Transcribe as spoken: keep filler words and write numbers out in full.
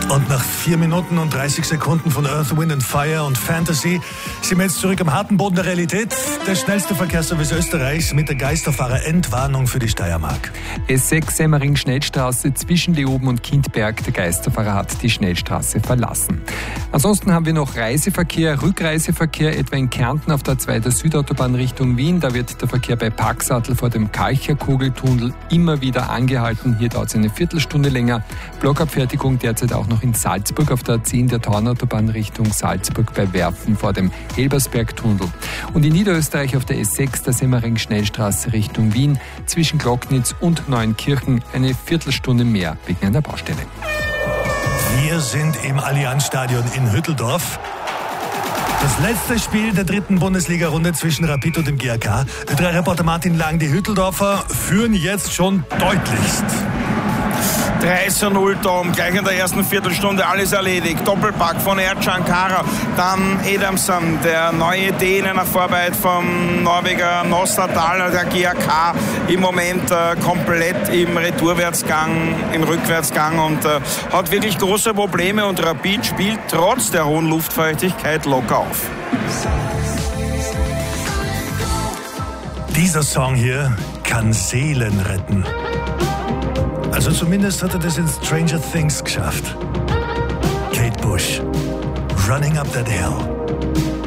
Und nach vier Minuten und dreißig Sekunden von Earth, Wind and Fire und Fantasy sind wir jetzt zurück am harten Boden der Realität. Der schnellste Verkehrsservice Österreichs mit der Geisterfahrer-Entwarnung für die Steiermark. S sechs Semmering-Schnellstraße zwischen Leoben und Kindberg. Der Geisterfahrer hat die Schnellstraße verlassen. Ansonsten haben wir noch Reiseverkehr, Rückreiseverkehr, etwa in Kärnten auf der zwei der Südautobahn Richtung Wien. Da wird der Verkehr bei Parksattel vor dem Kalcherkogeltunnel immer wieder angehalten. Hier dauert es eine Viertelstunde länger. Blockabfertigung derzeit auch noch in Salzburg auf der zehn der Tauernautobahn Richtung Salzburg bei Werfen vor dem Helbersbergtunnel. Und in Niederösterreich auf der S sechs der Semmering-Schnellstraße Richtung Wien zwischen Glocknitz und Neuenkirchen eine Viertelstunde mehr wegen einer Baustelle. Wir sind im Allianzstadion in Hütteldorf. Das letzte Spiel der dritten Bundesliga-Runde zwischen Rapid und dem G A K. Der Reporter Martin Lang, die Hütteldorfer führen jetzt schon deutlichst. drei zu null Tom, gleich in der ersten Viertelstunde alles erledigt. Doppelpack von Ercan Kara, dann Adamson, der neue Däne nach Vorarbeit vom Norweger Nostadal, der G A K im Moment äh, komplett im Retourwärtsgang, im Rückwärtsgang und äh, hat wirklich große Probleme und Rapid spielt trotz der hohen Luftfeuchtigkeit locker auf. Dieser Song hier kann Seelen retten. Also zumindest hat er das in Stranger Things geschafft. Kate Bush, Running Up That Hill.